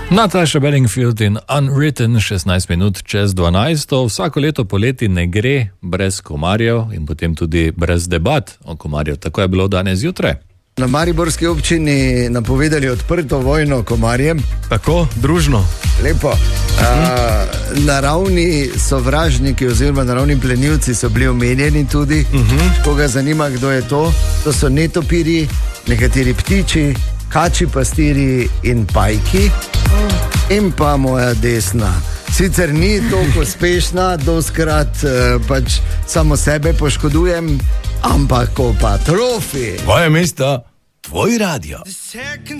Natasha Bedingfield in Unwritten, 16 minut čez 12. Vsako leto poleti ne gre brez komarjev in potem tudi brez debat o komarjev. Tako je bilo danes zjutraj. Na mariborski občini napovedali odprto vojno komarjem. Tako, družno. Lepo. Naravni sovražniki oziroma naravni plenilci so bili omenjeni tudi. Koga zanima, kdo je to? To so netopiri, nekateri ptiči, kači pastiri in pajki. In pa moja desna. Sicer ni toliko uspešna, doskrat pač samo sebe poškodujem, ampak ko pa trofi. Tvoje mesto, tvoj radio.